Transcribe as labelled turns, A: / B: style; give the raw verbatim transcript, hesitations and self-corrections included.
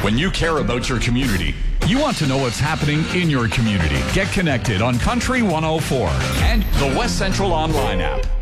A: When you care about your community, you want to know what's happening in your community. Get connected on Country one oh four and the West Central Online app.